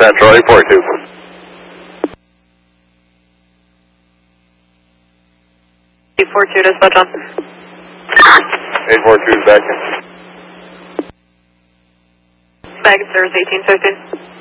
Central, 842. 842, dispatch on. 842 is back in. Baggage service 1815.